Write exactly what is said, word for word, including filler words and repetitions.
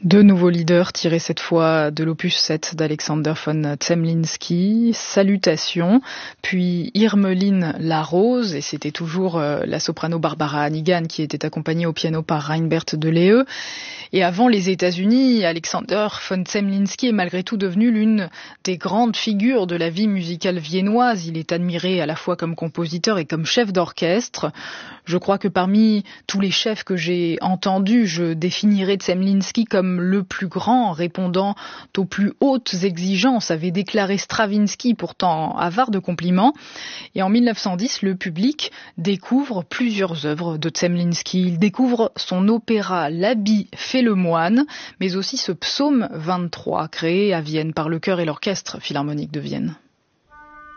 Deux nouveaux leaders tirés cette fois de l'opus sept d'Alexander von Zemlinsky, Salutations, puis Irmeline la Rose, et c'était toujours la soprano Barbara Hannigan qui était accompagnée au piano par Reinbert de Lehe. Et avant les États-Unis, Alexander von Zemlinsky est malgré tout devenu l'une des grandes figures de la vie musicale viennoise. Il est admiré à la fois comme compositeur et comme chef d'orchestre. Je crois que parmi tous les chefs que j'ai entendus, je définirais Zemlinsky comme le plus grand, répondant aux plus hautes exigences, avait déclaré Stravinsky, pourtant avare de compliments. Et en mille neuf cent dix, le public découvre plusieurs œuvres de Zemlinsky. Il découvre son opéra L'habit fait le moine, mais aussi ce psaume vingt-trois, créé à Vienne par le chœur et l'orchestre philharmonique de Vienne.